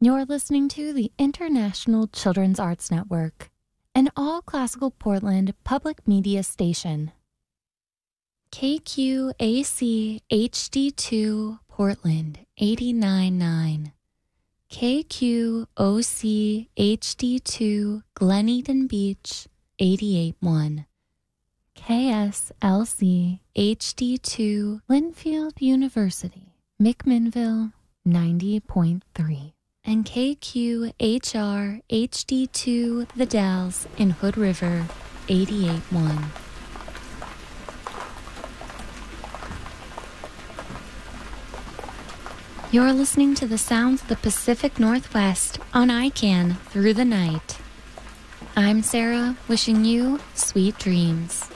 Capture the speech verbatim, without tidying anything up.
You're listening to the International Children's Arts Network, an all-classical Portland public media station. K Q A C H D two Portland eighty-nine point nine. K Q O C H D two Glen Eden Beach eighty-eight point one. K S L C H D two Linfield University, McMinnville ninety point three. And K Q H R H D two The Dalles in Hood River eighty-eight point one. You're listening to the sounds of the Pacific Northwest on I C A N Through the Night. I'm Sarah, wishing you sweet dreams.